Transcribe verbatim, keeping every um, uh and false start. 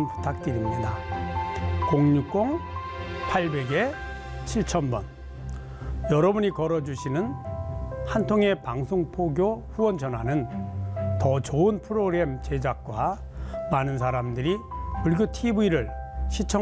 부탁드립니다. 공육공 팔백 칠천 번 여러분이 걸어주시는 한 통의 방송포교 후원 전화는 더 좋은 프로그램 제작과 많은 사람들이 불교 티비를 시청